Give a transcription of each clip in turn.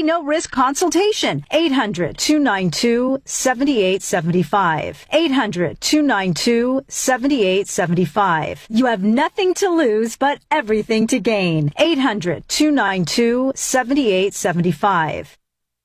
no-risk consultation. 800-292-7875. 800-292-7875. You have nothing to lose but everything to gain. 800-292-7875.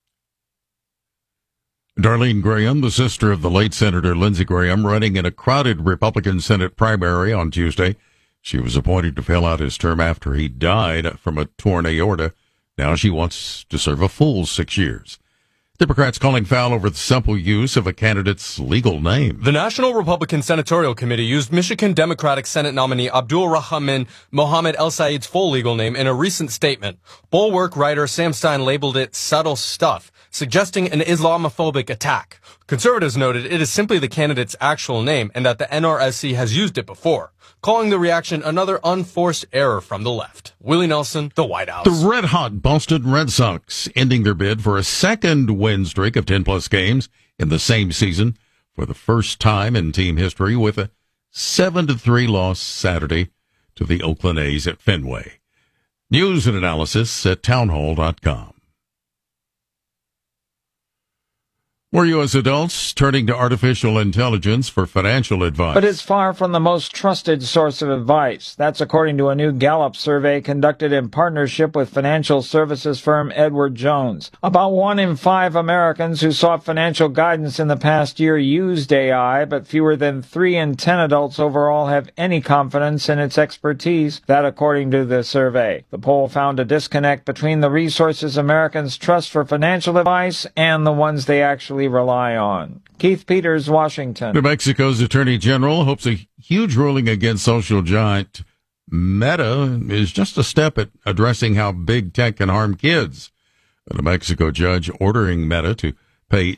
Darlene Graham, the sister of the late Senator Lindsey Graham, running in a crowded Republican Senate primary on Tuesday. She was appointed to fill out his term after he died from a torn aorta. Now she wants to serve a full 6 years. Democrats calling foul over the simple use of a candidate's legal name. The National Republican Senatorial Committee used Michigan Democratic Senate nominee Abdul Rahman Mohammed El Said's full legal name in a recent statement. Bulwark writer Sam Stein labeled it subtle stuff, suggesting an Islamophobic attack. Conservatives noted it is simply the candidate's actual name and that the NRSC has used it before, calling the reaction another unforced error from the left. Willie Nelson, the White House. The red-hot Boston Red Sox ending their bid for a second win streak of 10-plus games in the same season for the first time in team history with a 7-3 loss Saturday to the Oakland A's at Fenway. News and analysis at townhall.com. More U.S. adults turning to artificial intelligence for financial advice. But it's far from the most trusted source of advice. That's according to a new Gallup survey conducted in partnership with financial services firm Edward Jones. About 1 in 5 Americans who sought financial guidance in the past year used AI, but fewer than 3 in 10 adults overall have any confidence in its expertise. That according to the survey. The poll found a disconnect between the resources Americans trust for financial advice and the ones they actually rely on. Keith Peters, Washington. New Mexico's Attorney General hopes a huge ruling against social giant Meta is just a step at addressing how big tech can harm kids. A New Mexico judge ordering Meta to pay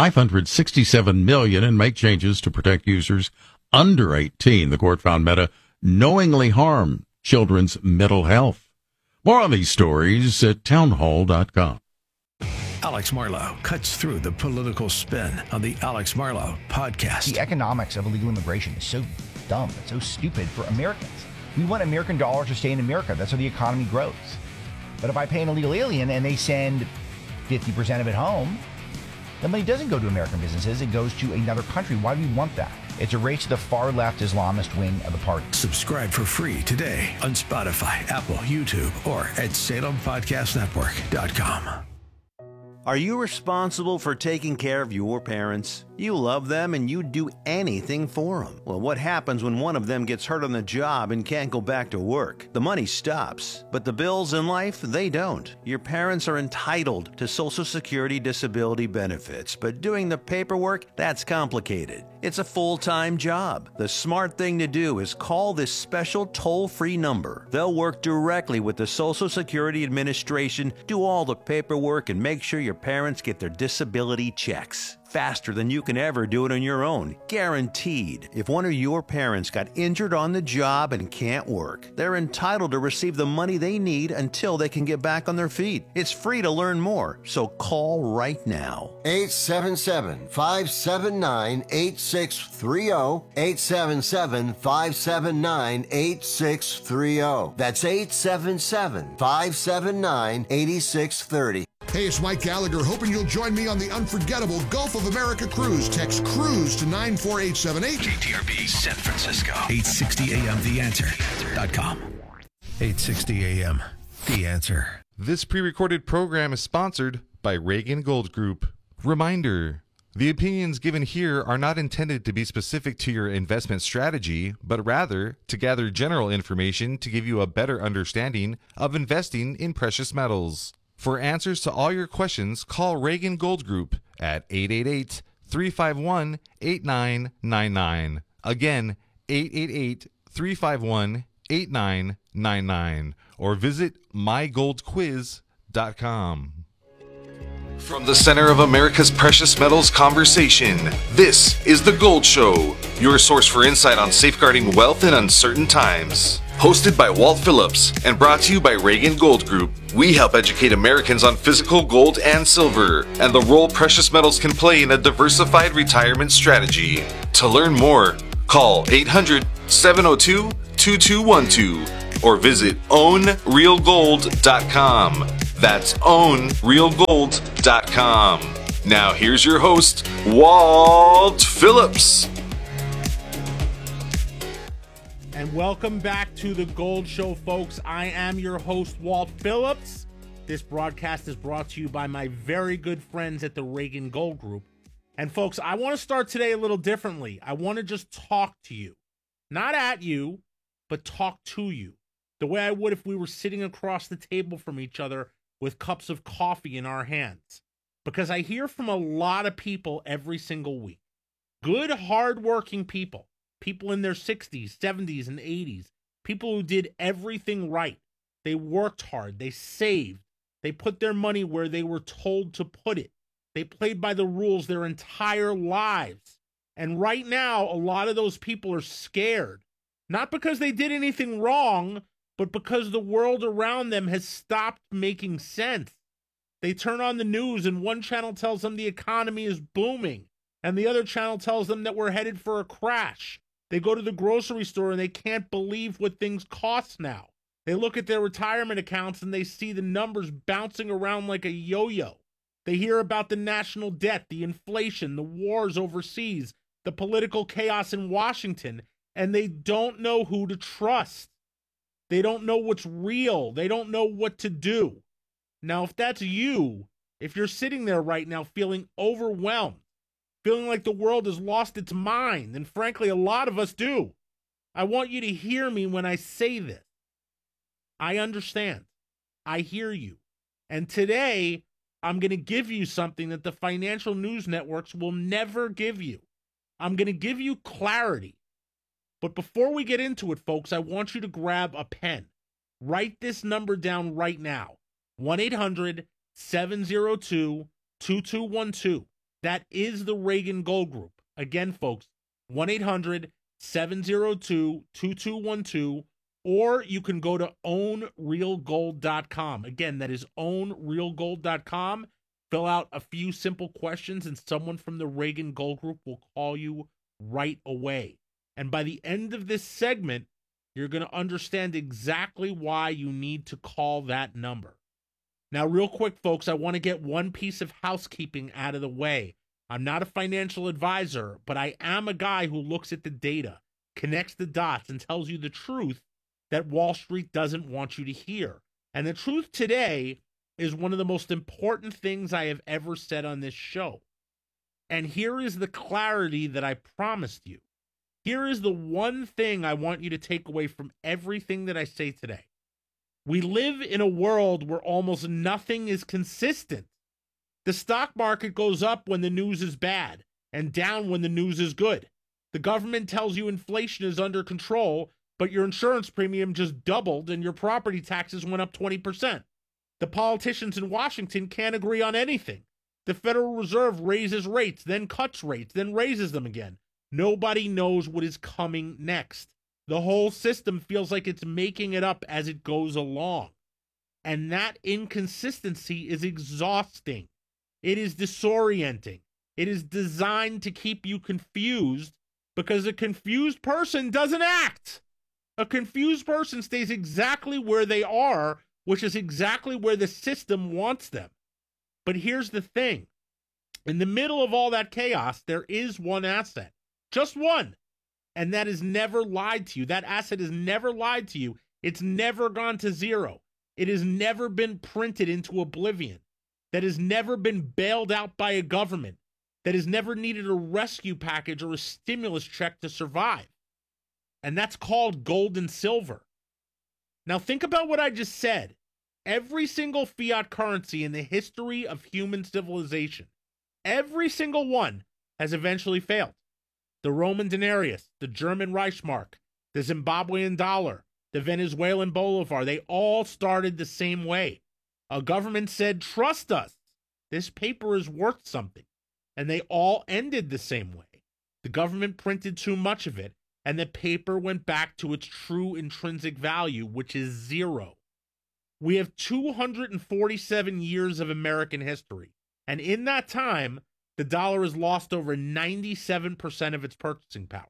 $567 million and make changes to protect users under 18. The court found Meta knowingly harmed children's mental health. More on these stories at townhall.com. Alex Marlow cuts through the political spin on the Alex Marlow podcast. The economics of illegal immigration is so dumb. It's so stupid for Americans. We want American dollars to stay in America. That's how the economy grows. But if I pay an illegal alien and they send 50% of it home, the money doesn't go to American businesses. It goes to another country. Why do we want that? It's a race to the far-left Islamist wing of the party. Subscribe for free today on Spotify, Apple, YouTube, or at SalemPodcastNetwork.com. Are you responsible for taking care of your parents? You love them and you'd do anything for them. Well, what happens when one of them gets hurt on the job and can't go back to work? The money stops, but the bills in life, they don't. Your parents are entitled to Social Security disability benefits, but doing the paperwork, that's complicated. It's a full-time job. The smart thing to do is call this special toll-free number. They'll work directly with the Social Security Administration, do all the paperwork, and make sure your parents get their disability checks. Faster than you can ever do it on your own. Guaranteed. If one of your parents got injured on the job and can't work, they're entitled to receive the money they need until they can get back on their feet. It's free to learn more, so call right now. 877-579-8630. 877-579-8630. That's 877-579-8630. Hey, it's Mike Gallagher, hoping you'll join me on the unforgettable Gulf of America cruise. Text CRUISE to 94878. KTRB San Francisco. 860 AM The Answer.com. 860 AM The Answer. This pre-recorded program is sponsored by Reagan Gold Group. Reminder: the opinions given here are not intended to be specific to your investment strategy, but rather to gather general information to give you a better understanding of investing in precious metals. For answers to all your questions, call Reagan Gold Group at 888-351-8999. Again, 888-351-8999. Or visit mygoldquiz.com. From the center of America's precious metals conversation, this is The Gold Show, your source for insight on safeguarding wealth in uncertain times. Hosted by Walt Phillips and brought to you by Reagan Gold Group, we help educate Americans on physical gold and silver and the role precious metals can play in a diversified retirement strategy. To learn more, call 800-702-2212 or visit ownrealgold.com. That's ownrealgold.com. Now here's your host, Walt Phillips. And welcome back to The Gold Show, folks. I am your host, Walt Phillips. This broadcast is brought to you by my very good friends at the Reagan Gold Group. And folks, I want to start today a little differently. I want to just talk to you. Not at you, but talk to you. The way I would if we were sitting across the table from each other with cups of coffee in our hands. Because I hear from a lot of people every single week. Good, hardworking people. People in their 60s, 70s, and 80s. People who did everything right. They worked hard. They saved. They put their money where they were told to put it. They played by the rules their entire lives. And right now, a lot of those people are scared. Not because they did anything wrong, but because the world around them has stopped making sense. They turn on the news and one channel tells them the economy is booming, and the other channel tells them that we're headed for a crash. They go to the grocery store and they can't believe what things cost now. They look at their retirement accounts and they see the numbers bouncing around like a yo-yo. They hear about the national debt, the inflation, the wars overseas, the political chaos in Washington, and they don't know who to trust. They don't know what's real. They don't know what to do. Now, if that's you, if you're sitting there right now feeling overwhelmed, feeling like the world has lost its mind, and frankly, a lot of us do, I want you to hear me when I say this. I understand. I hear you. And today, I'm going to give you something that the financial news networks will never give you. I'm going to give you clarity. But before we get into it, folks, I want you to grab a pen. Write this number down right now. 1-800-702-2212. That is the Reagan Gold Group. Again, folks, 1-800-702-2212. Or you can go to ownrealgold.com. Again, that is ownrealgold.com. Fill out a few simple questions, and someone from the Reagan Gold Group will call you right away. And by the end of this segment, you're going to understand exactly why you need to call that number. Now, real quick, folks, I want to get one piece of housekeeping out of the way. I'm not a financial advisor, but I am a guy who looks at the data, connects the dots, and tells you the truth that Wall Street doesn't want you to hear. And the truth today is one of the most important things I have ever said on this show. And here is the clarity that I promised you. Here is the one thing I want you to take away from everything that I say today. We live in a world where almost nothing is consistent. The stock market goes up when the news is bad and down when the news is good. The government tells you inflation is under control, but your insurance premium just doubled and your property taxes went up 20%. The politicians in Washington can't agree on anything. The Federal Reserve raises rates, then cuts rates, then raises them again. Nobody knows what is coming next. The whole system feels like it's making it up as it goes along. And that inconsistency is exhausting. It is disorienting. It is designed to keep you confused because a confused person doesn't act. A confused person stays exactly where they are, which is exactly where the system wants them. But here's the thing. In the middle of all that chaos, there is one asset. Just one. And that has never lied to you. That asset has never lied to you. It's never gone to zero. It has never been printed into oblivion. That has never been bailed out by a government. That has never needed a rescue package or a stimulus check to survive. And that's called gold and silver. Now think about what I just said. Every single fiat currency in the history of human civilization, every single one has eventually failed. The Roman denarius, the German Reichsmark, the Zimbabwean dollar, the Venezuelan bolivar, they all started the same way. A government said, trust us. This paper is worth something. And they all ended the same way. The government printed too much of it, and the paper went back to its true intrinsic value, which is zero. We have 247 years of American history, and in that time, the dollar has lost over 97% of its purchasing power.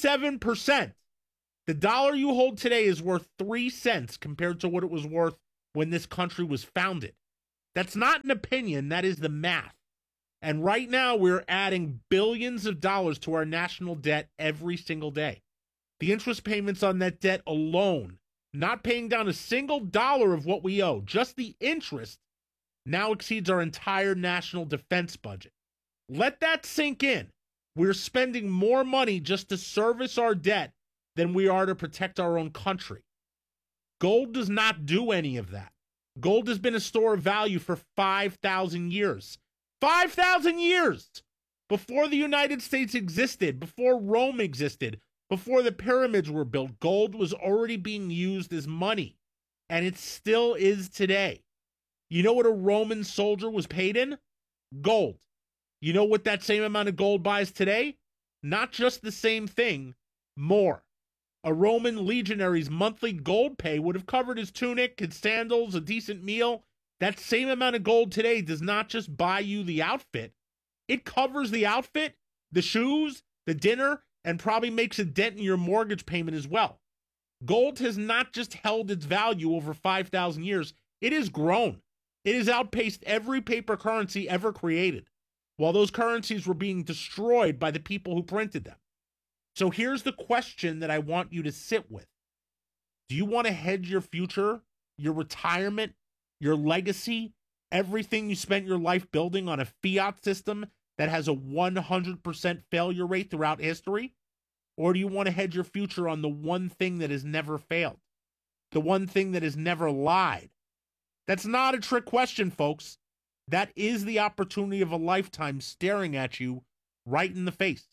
97%! The dollar you hold today is worth 3 cents compared to what it was worth when this country was founded. That's not an opinion, that is the math. And right now we're adding billions of dollars to our national debt every single day. The interest payments on that debt alone, not paying down a single dollar of what we owe, just the interest, now exceeds our entire national defense budget. Let that sink in. We're spending more money just to service our debt than we are to protect our own country. Gold does not do any of that. Gold has been a store of value for 5,000 years. 5,000 years! Before the United States existed, before Rome existed, before the pyramids were built, gold was already being used as money. And it still is today. You know what a Roman soldier was paid in? Gold. You know what that same amount of gold buys today? Not just the same thing, more. A Roman legionary's monthly gold pay would have covered his tunic, his sandals, a decent meal. That same amount of gold today does not just buy you the outfit. It covers the outfit, the shoes, the dinner, and probably makes a dent in your mortgage payment as well. Gold has not just held its value over 5,000 years, it has grown. It has outpaced every paper currency ever created, while those currencies were being destroyed by the people who printed them. So here's the question that I want you to sit with. Do you want to hedge your future, your retirement, your legacy, everything you spent your life building on a fiat system that has a 100% failure rate throughout history? Or do you want to hedge your future on the one thing that has never failed? The one thing that has never lied? That's not a trick question, folks. That is the opportunity of a lifetime staring at you right in the face.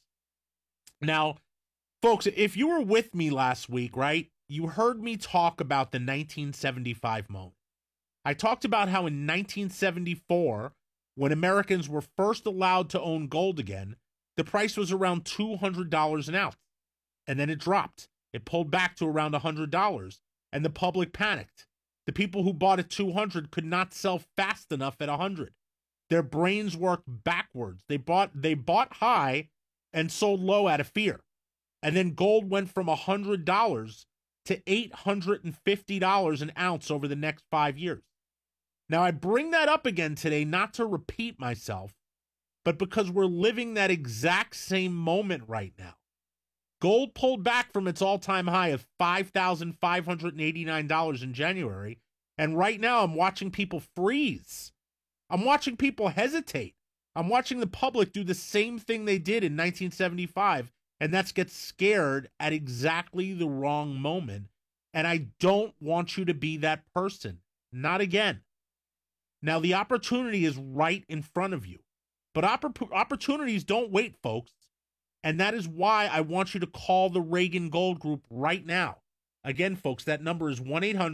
Now, folks, if you were with me last week, right, you heard me talk about the 1975 moment. I talked about how in 1974, when Americans were first allowed to own gold again, the price was around $200 an ounce. And then it dropped. It pulled back to around $100, and the public panicked. The people who bought at 200 could not sell fast enough at 100. Their brains worked backwards. They bought high and sold low out of fear. And then gold went from $100 to $850 an ounce over the next 5 years. Now, I bring that up again today not to repeat myself, but because we're living that exact same moment right now. Gold pulled back from its all-time high of $5,589 in January, and right now I'm watching people freeze. I'm watching people hesitate. I'm watching the public do the same thing they did in 1975, and that's get scared at exactly the wrong moment. And I don't want you to be that person. Not again. Now, the opportunity is right in front of you. But opportunities don't wait, folks. And that is why I want you to call the Reagan Gold Group right now. Again, folks, that number is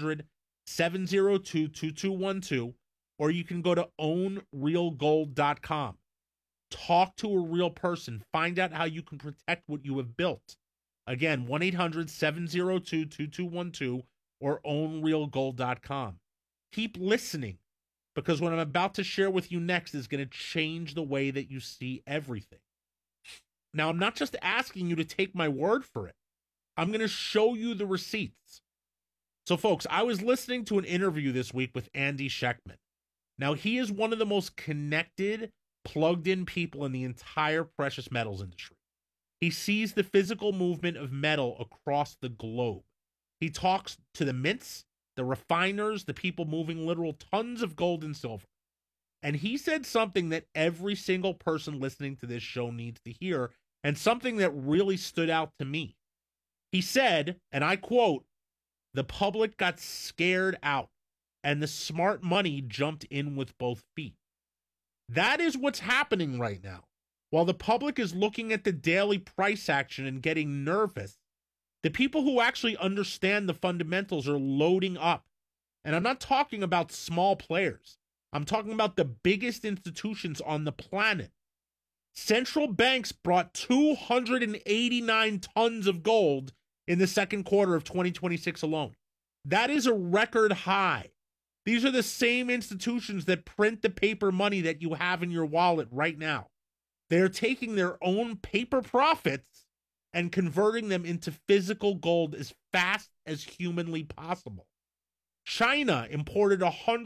1-800-702-2212, or you can go to ownrealgold.com. Talk to a real person. Find out how you can protect what you have built. Again, 1-800-702-2212 or ownrealgold.com. Keep listening, because what I'm about to share with you next is going to change the way that you see everything. Now, I'm not just asking you to take my word for it. I'm going to show you the receipts. So, folks, I was listening to an interview this week with Andy Schectman. Now, he is one of the most connected, plugged-in people in the entire precious metals industry. He sees the physical movement of metal across the globe. He talks to the mints, the refiners, the people moving literal tons of gold and silver. And he said something that every single person listening to this show needs to hear, and something that really stood out to me. He said, and I quote, "The public got scared out, and the smart money jumped in with both feet." That is what's happening right now. While the public is looking at the daily price action and getting nervous, the people who actually understand the fundamentals are loading up. And I'm not talking about small players. I'm talking about the biggest institutions on the planet. Central banks brought 289 tons of gold in the second quarter of 2026 alone. That is a record high. These are the same institutions that print the paper money that you have in your wallet right now. They're taking their own paper profits and converting them into physical gold as fast as humanly possible. China imported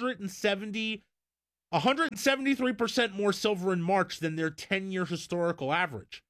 173% more silver in March than their 10-year historical average.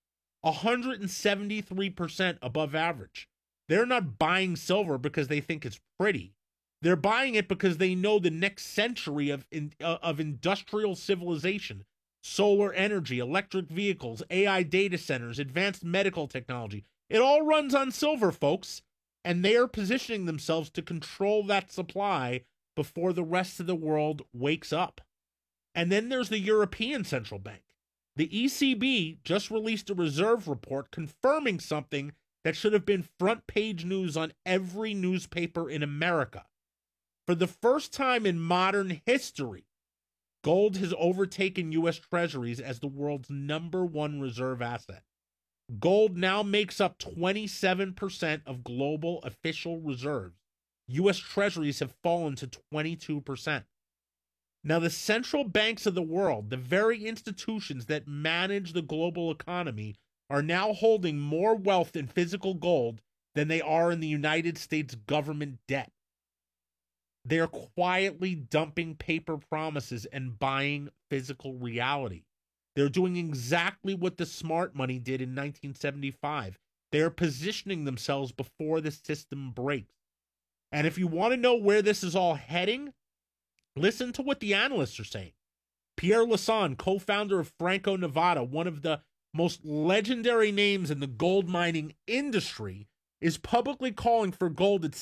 173% above average. They're not buying silver because they think it's pretty. They're buying it because they know the next century of industrial civilization, solar energy, electric vehicles, AI data centers, advanced medical technology. It all runs on silver, folks, and they are positioning themselves to control that supply before the rest of the world wakes up. And then there's the European Central Bank. The ECB just released a reserve report confirming something that should have been front page news on every newspaper in America. For the first time in modern history, gold has overtaken U.S. Treasuries as the world's #1 reserve asset. Gold now makes up 27% of global official reserves. U.S. Treasuries have fallen to 22%. Now, the central banks of the world, the very institutions that manage the global economy, are now holding more wealth in physical gold than they are in the United States government debt. They are quietly dumping paper promises and buying physical reality. They're doing exactly what the smart money did in 1975. They're positioning themselves before the system breaks. And if you want to know where this is all heading, listen to what the analysts are saying. Pierre Lassonde, co-founder of Franco-Nevada, one of the most legendary names in the gold mining industry, is publicly calling for gold at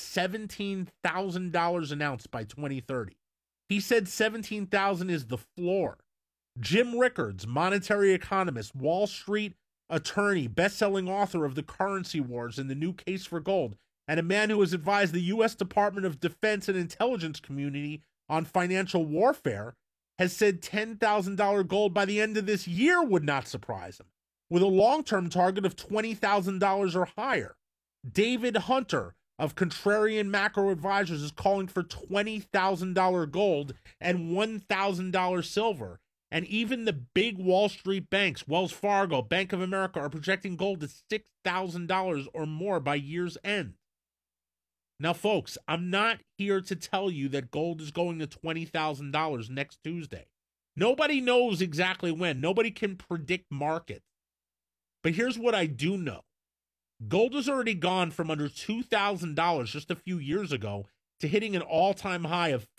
$17,000 an ounce by 2030. He said $17,000 is the floor. Jim Rickards, monetary economist, Wall Street attorney, best-selling author of The Currency Wars and The New Case for Gold, and a man who has advised the U.S. Department of Defense and intelligence community on financial warfare, has said $10,000 gold by the end of this year would not surprise him, with a long-term target of $20,000 or higher. David Hunter of Contrarian Macro Advisors is calling for $20,000 gold and $1,000 silver. And even the big Wall Street banks, Wells Fargo, Bank of America, are projecting gold at $6,000 or more by year's end. Now, folks, I'm not here to tell you that gold is going to $20,000 next Tuesday. Nobody knows exactly when. Nobody can predict markets. But here's what I do know. Gold has already gone from under $2,000 just a few years ago to hitting an all-time high of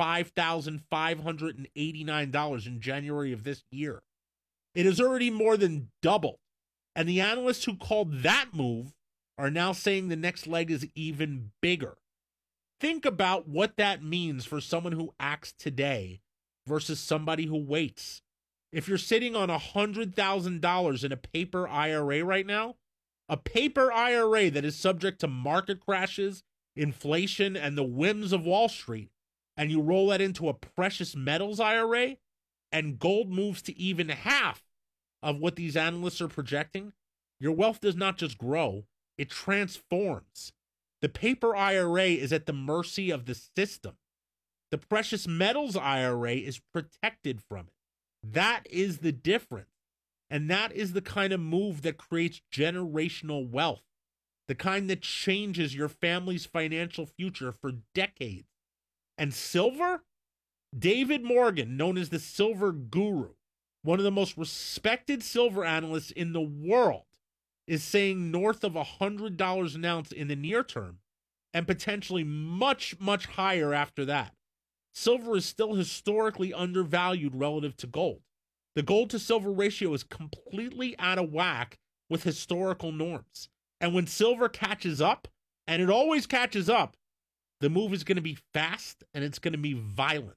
$5,589 in January of this year. It has already more than doubled. And the analysts who called that move are now saying the next leg is even bigger. Think about what that means for someone who acts today versus somebody who waits. If you're sitting on $100,000 in a paper IRA right now, a paper IRA that is subject to market crashes, inflation, and the whims of Wall Street, and you roll that into a precious metals IRA, and gold moves to even half of what these analysts are projecting, your wealth does not just grow, it transforms. The paper IRA is at the mercy of the system. The precious metals IRA is protected from it. That is the difference. And that is the kind of move that creates generational wealth, the kind that changes your family's financial future for decades. And silver? David Morgan, known as the silver guru, one of the most respected silver analysts in the world, is saying north of $100 an ounce in the near term and potentially much, much higher after that. Silver is still historically undervalued relative to gold. The gold to silver ratio is completely out of whack with historical norms. And when silver catches up, and it always catches up, the move is going to be fast and it's going to be violent.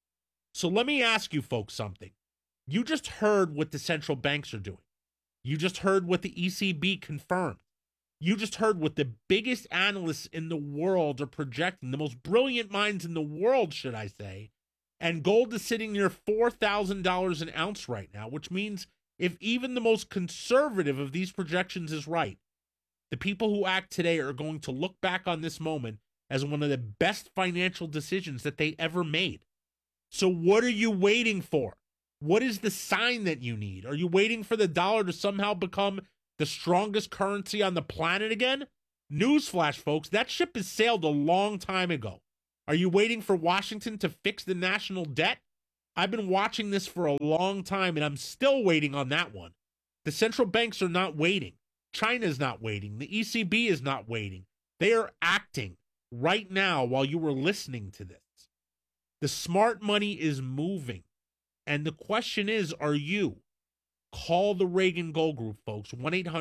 So let me ask you folks something. You just heard what the central banks are doing. You just heard what the ECB confirmed. You just heard what the biggest analysts in the world are projecting, the most brilliant minds in the world, should I say. And gold is sitting near $4,000 an ounce right now, which means if even the most conservative of these projections is right, the people who act today are going to look back on this moment as one of the best financial decisions that they ever made. So what are you waiting for? What is the sign that you need? Are you waiting for the dollar to somehow become the strongest currency on the planet again? Newsflash, folks, that ship has sailed a long time ago. Are you waiting for Washington to fix the national debt? I've been watching this for a long time, and I'm still waiting on that one. The central banks are not waiting. China's not waiting. The ECB is not waiting. They are acting right now while you were listening to this. The smart money is moving. And the question is, are you? Call the Reagan Gold Group, folks,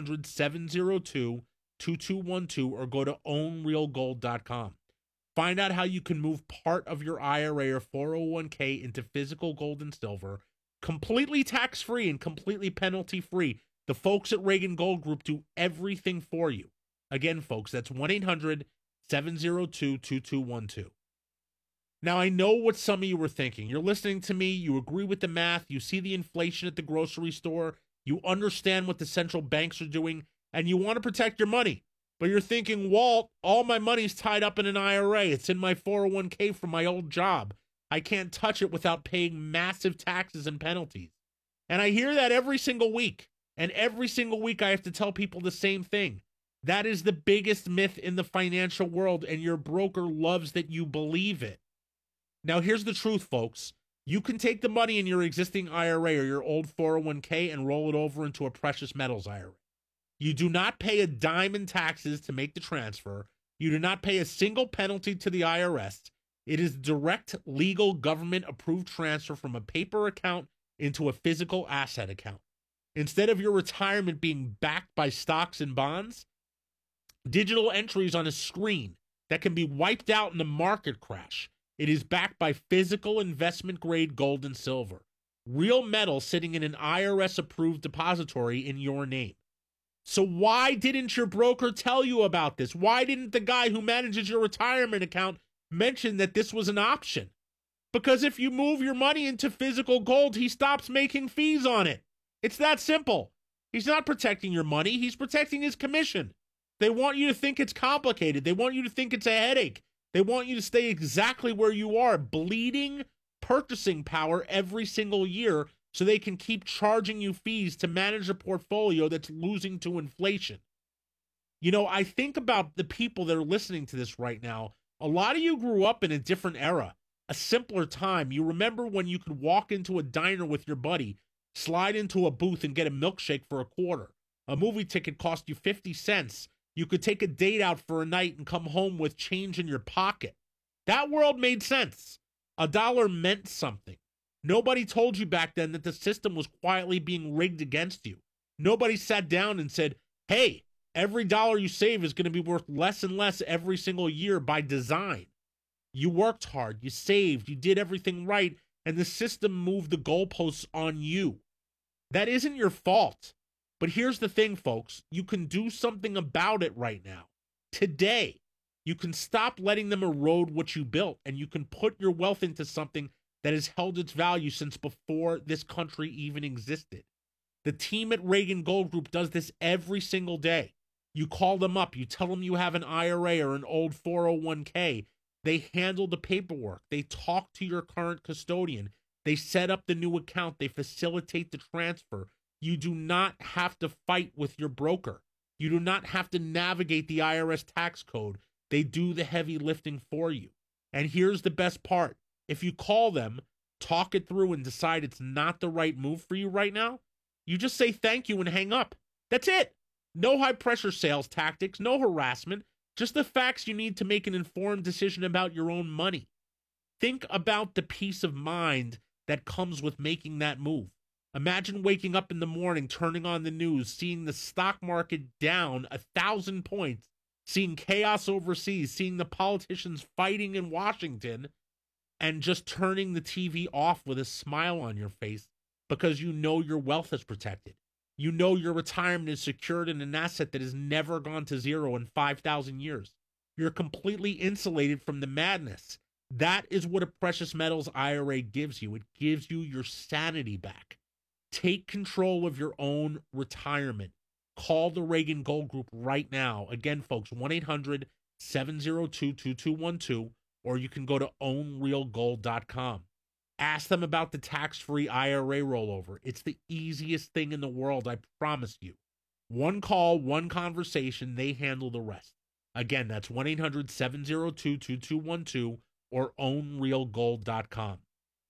1-800-702-2212, or go to ownrealgold.com. Find out how you can move part of your IRA or 401k into physical gold and silver, completely tax-free and completely penalty-free. The folks at Reagan Gold Group do everything for you. Again, folks, that's 1-800-702-2212. Now, I know what some of you were thinking. You're listening to me. You agree with the math. You see the inflation at the grocery store. You understand what the central banks are doing, and you want to protect your money. But you're thinking, Walt, all my money's tied up in an IRA. It's in my 401k from my old job. I can't touch it without paying massive taxes and penalties. And I hear that every single week. And every single week I have to tell people the same thing. That is the biggest myth in the financial world, and your broker loves that you believe it. Now, here's the truth, folks. You can take the money in your existing IRA or your old 401k and roll it over into a precious metals IRA. You do not pay a dime in taxes to make the transfer. You do not pay a single penalty to the IRS. It is direct, legal, government-approved transfer from a paper account into a physical asset account. Instead of your retirement being backed by stocks and bonds, digital entries on a screen that can be wiped out in a market crash. It is backed by physical investment-grade gold and silver. Real metal sitting in an IRS-approved depository in your name. So why didn't your broker tell you about this? Why didn't the guy who manages your retirement account mention that this was an option? Because if you move your money into physical gold, he stops making fees on it. It's that simple. He's not protecting your money. He's protecting his commission. They want you to think it's complicated. They want you to think it's a headache. They want you to stay exactly where you are, bleeding purchasing power every single year, so they can keep charging you fees to manage a portfolio that's losing to inflation. You know, I think about the people that are listening to this right now. A lot of you grew up in a different era, a simpler time. You remember when you could walk into a diner with your buddy, slide into a booth and get a milkshake for $0.25. A movie ticket cost you 50 cents. You could take a date out for a night and come home with change in your pocket. That world made sense. $1 meant something. Nobody told you back then that the system was quietly being rigged against you. Nobody sat down and said, hey, every dollar you save is going to be worth less and less every single year by design. You worked hard, you saved, you did everything right, and the system moved the goalposts on you. That isn't your fault. But here's the thing, folks. You can do something about it right now. Today, you can stop letting them erode what you built, and you can put your wealth into something that has held its value since before this country even existed. The team at Reagan Gold Group does this every single day. You call them up, you tell them you have an IRA or an old 401k. They handle the paperwork. They talk to your current custodian. They set up the new account. They facilitate the transfer. You do not have to fight with your broker. You do not have to navigate the IRS tax code. They do the heavy lifting for you. And here's the best part. If you call them, talk it through, and decide it's not the right move for you right now, you just say thank you and hang up. That's it. No high-pressure sales tactics, no harassment, just the facts you need to make an informed decision about your own money. Think about the peace of mind that comes with making that move. Imagine waking up in the morning, turning on the news, seeing the stock market down 1,000 points, seeing chaos overseas, seeing the politicians fighting in Washington, and just turning the TV off with a smile on your face because you know your wealth is protected. You know your retirement is secured in an asset that has never gone to zero in 5,000 years. You're completely insulated from the madness. That is what a precious metals IRA gives you. It gives you your sanity back. Take control of your own retirement. Call the Reagan Gold Group right now. Again, folks, 1-800-702-2212, or you can go to ownrealgold.com. Ask them about the tax-free IRA rollover. It's the easiest thing in the world, I promise you. One call, one conversation, they handle the rest. Again, that's 1-800-702-2212, or ownrealgold.com.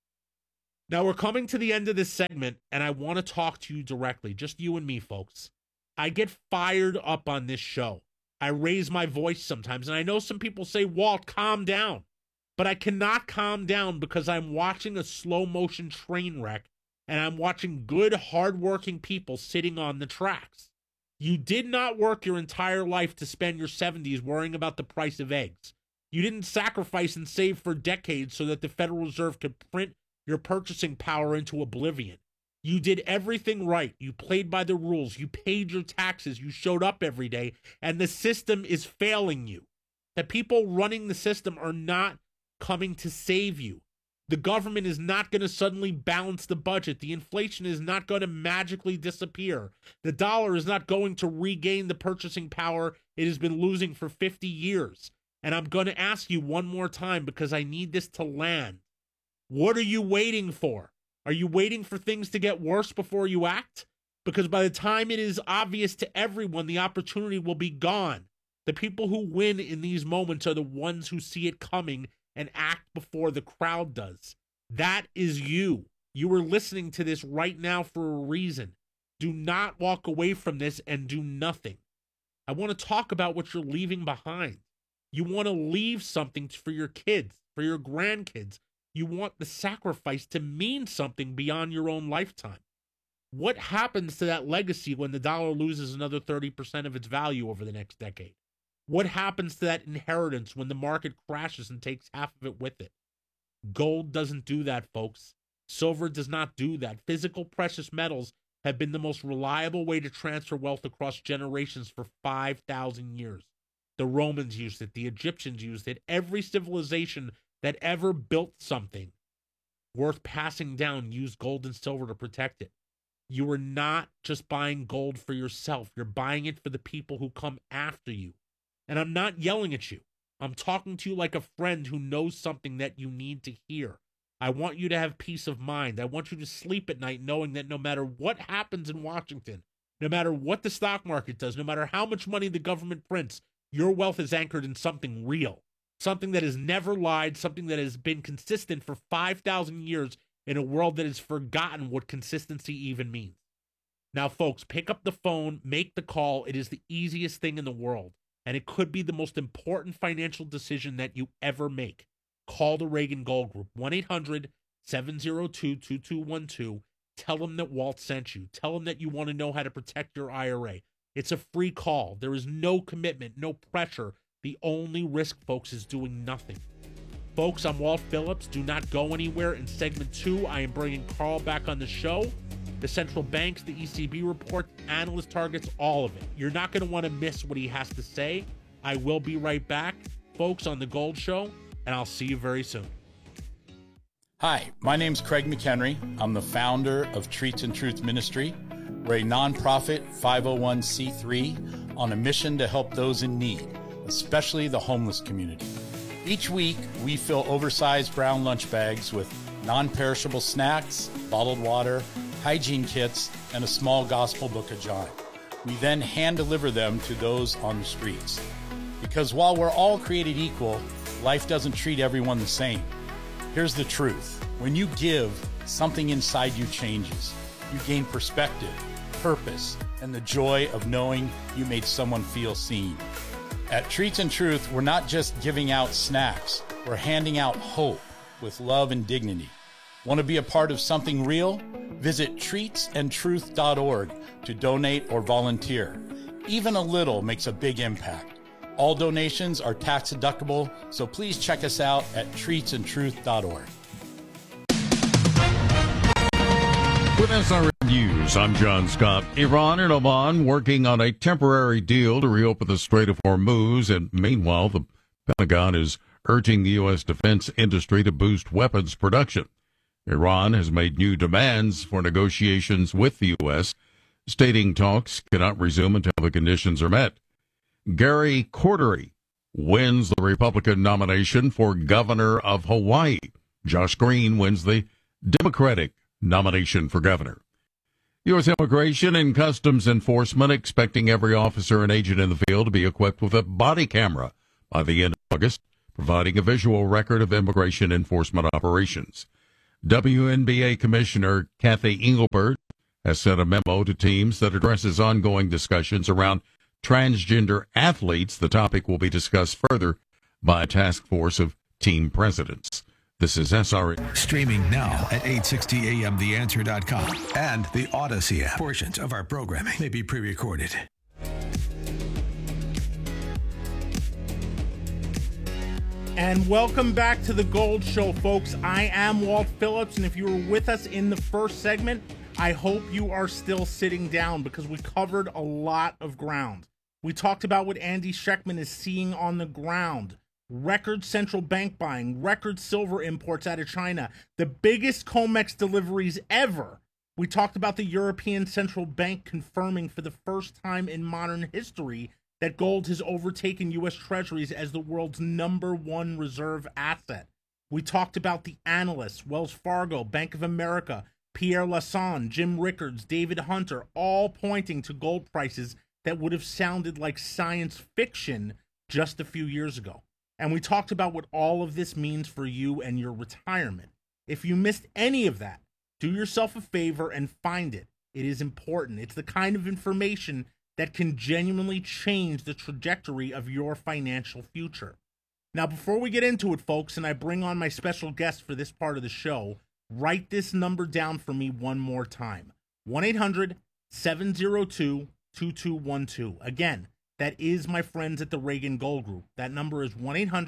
Now, we're coming to the end of this segment, and I want to talk to you directly, just you and me, folks. I get fired up on this show. I raise my voice sometimes, and I know some people say, Walt, calm down. But I cannot calm down because I'm watching a slow-motion train wreck, and I'm watching good, hard-working people sitting on the tracks. You did not work your entire life to spend your 70s worrying about the price of eggs. You didn't sacrifice and save for decades so that the Federal Reserve could print your purchasing power into oblivion. You did everything right. You played by the rules. You paid your taxes. You showed up every day, and the system is failing you. The people running the system are not coming to save you. The government is not going to suddenly balance the budget. The inflation is not going to magically disappear. The dollar is not going to regain the purchasing power it has been losing for 50 years. And I'm going to ask you one more time because I need this to land. What are you waiting for? Are you waiting for things to get worse before you act? Because by the time it is obvious to everyone, the opportunity will be gone. The people who win in these moments are the ones who see it coming and act before the crowd does. That is you. You are listening to this right now for a reason. Do not walk away from this and do nothing. I want to talk about what you're leaving behind. You want to leave something for your kids, for your grandkids. You want the sacrifice to mean something beyond your own lifetime. What happens to that legacy when the dollar loses another 30% of its value over the next decade? What happens to that inheritance when the market crashes and takes half of it with it? Gold doesn't do that, folks. Silver does not do that. Physical precious metals have been the most reliable way to transfer wealth across generations for 5,000 years. The Romans used it. The Egyptians used it. Every civilization that ever built something worth passing down used gold and silver to protect it. You are not just buying gold for yourself. You're buying it for the people who come after you. And I'm not yelling at you. I'm talking to you like a friend who knows something that you need to hear. I want you to have peace of mind. I want you to sleep at night knowing that no matter what happens in Washington, no matter what the stock market does, no matter how much money the government prints, your wealth is anchored in something real, something that has never lied, something that has been consistent for 5,000 years in a world that has forgotten what consistency even means. Now, folks, pick up the phone, make the call. It is the easiest thing in the world. And it could be the most important financial decision that you ever make. Call the Reagan Gold Group, 1-800-702-2212. Tell them that Walt sent you. Tell them that you want to know how to protect your IRA. It's a free call. There is no commitment, no pressure. The only risk, folks, is doing nothing. Folks, I'm Walt Phillips. Do not go anywhere. In segment 2, I am bringing Carl back on the show. The central banks, the ECB report, analyst targets, all of it. You're not going to want to miss what he has to say. I will be right back, folks, on The Gold Show, and I'll see you very soon. Hi, my name's Craig McHenry. I'm the founder of Treats and Truth Ministry. We're a nonprofit 501c3 on a mission to help those in need, especially the homeless community. Each week, we fill oversized brown lunch bags with non-perishable snacks, bottled water, hygiene kits, and a small gospel book of John. We then hand deliver them to those on the streets. Because while we're all created equal, life doesn't treat everyone the same. Here's the truth. When you give, something inside you changes. You gain perspective, purpose, and the joy of knowing you made someone feel seen. At Treats and Truth, we're not just giving out snacks. We're handing out hope with love and dignity. Want to be a part of something real? Visit treatsandtruth.org to donate or volunteer. Even a little makes a big impact. All donations are tax deductible, so please check us out at treatsandtruth.org. With SRN News, I'm John Scott. Iran and Oman working on a temporary deal to reopen the Strait of Hormuz, and meanwhile, the Pentagon is urging the U.S. defense industry to boost weapons production. Iran has made new demands for negotiations with the U.S., stating talks cannot resume until the conditions are met. Gary Cordery wins the Republican nomination for governor of Hawaii. Josh Green wins the Democratic nomination for governor. U.S. Immigration and Customs Enforcement expecting every officer and agent in the field to be equipped with a body camera by the end of August. providing a visual record of immigration enforcement operations. WNBA Commissioner Kathy Engelbert has sent a memo to teams that addresses ongoing discussions around transgender athletes. The topic will be discussed further by a task force of team presidents. This is SRN. Streaming now at 860amtheanswer.com and the Odyssey app. Portions of our programming may be pre-recorded. And welcome back to the Gold Show, folks. I am Walt Phillips, and if you were with us in the first segment, I hope you are still sitting down because we covered a lot of ground. We talked about what Andy Schectman is seeing on the ground. Record central bank buying, record silver imports out of China, the biggest COMEX deliveries ever. We talked about the European Central Bank confirming for the first time in modern history that gold has overtaken U.S. Treasuries as the world's #1 reserve asset. We talked about the analysts, Wells Fargo, Bank of America, Pierre Lassonde, Jim Rickards, David Hunter, all pointing to gold prices that would have sounded like science fiction just a few years ago. And we talked about what all of this means for you and your retirement. If you missed any of that, do yourself a favor and find it. It is important. It's the kind of information that can genuinely change the trajectory of your financial future. Now, before we get into it, folks, and I bring on my special guest for this part of the show, write this number down for me one more time. 1-800-702-2212. Again, that is my friends at the Reagan Gold Group. That number is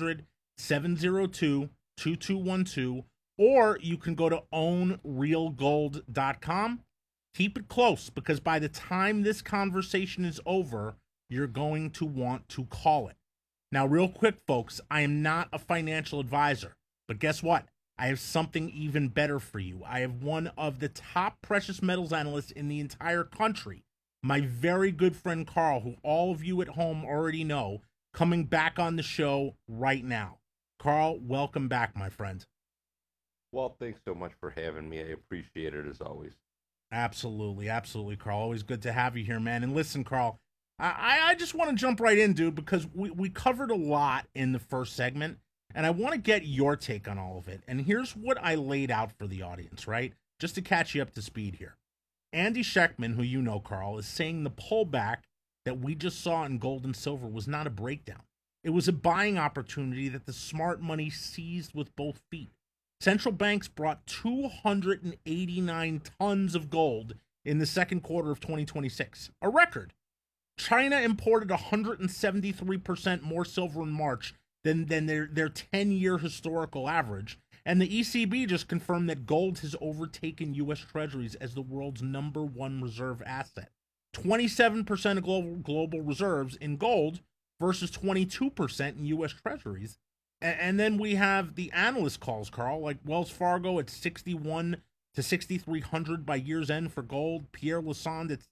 1-800-702-2212, or you can go to ownrealgold.com. Keep it close, because by the time this conversation is over, you're going to want to call it. Now, real quick, folks, I am not a financial advisor, but guess what? I have something even better for you. I have one of the top precious metals analysts in the entire country, my very good friend Carl, who all of you at home already know, coming back on the show right now. Carl, welcome back, my friend. Well, thanks so much for having me. I appreciate it as always. Absolutely, absolutely, Carl. Always good to have you here, man. And listen, Carl, I just want to jump right in, dude, because we covered a lot in the first segment, and I want to get your take on all of it. And here's what I laid out for the audience, right? Just to catch you up to speed here. Andy Schectman, who you know, Carl, is saying the pullback that we just saw in gold and silver was not a breakdown. It was a buying opportunity that the smart money seized with both feet. Central banks brought 289 tons of gold in the second quarter of 2026, a record. China imported 173% more silver in March than their 10-year historical average. And the ECB just confirmed that gold has overtaken U.S. Treasuries as the world's #1 reserve asset. 27% of global reserves in gold versus 22% in U.S. Treasuries. And then we have the analyst calls, Carl, like Wells Fargo at 61 to 6,300 by year's end for gold. Pierre Lassonde at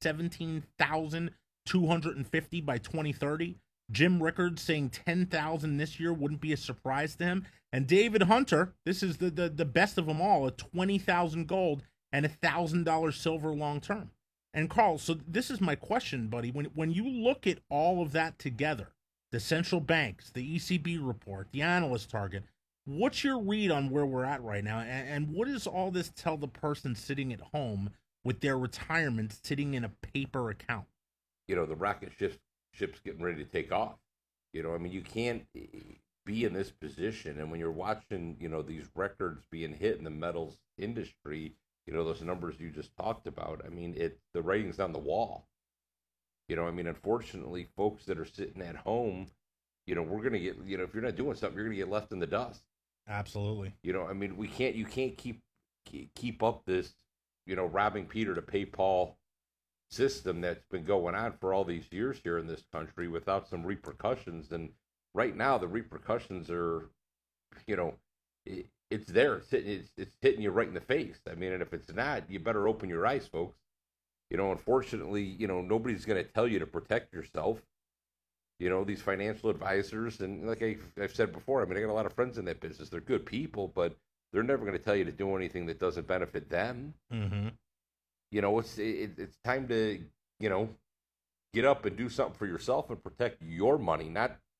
17,250 by 2030. Jim Rickards saying 10,000 this year wouldn't be a surprise to him. And David Hunter, this is the best of them all, at 20,000 gold and $1,000 silver long term. And Carl, so this is my question, buddy. When you look at all of that together, the central banks, the ECB report, the analyst target, what's your read on where we're at right now? And what does all this tell the person sitting at home with their retirement sitting in a paper account? You know, the rocket ship's getting ready to take off. You know, I mean, you can't be in this position. And when you're watching, you know, these records being hit in the metals industry, you know, those numbers you just talked about, I mean, the writing's on the wall. You know, I mean, unfortunately, folks that are sitting at home, you know, we're going to get, you know, if you're not doing something, you're going to get left in the dust. Absolutely. You know, I mean, you can't keep up this, you know, robbing Peter to pay Paul system that's been going on for all these years here in this country without some repercussions. And right now, the repercussions are, you know, it's there. It's hitting you right in the face. I mean, and if it's not, you better open your eyes, folks. You know, unfortunately, you know, nobody's going to tell you to protect yourself. You know, these financial advisors, and like I've said before, I mean, I got a lot of friends in that business. They're good people, but they're never going to tell you to do anything that doesn't benefit them. Mm-hmm. You know, it's time to, you know, get up and do something for yourself and protect your money, not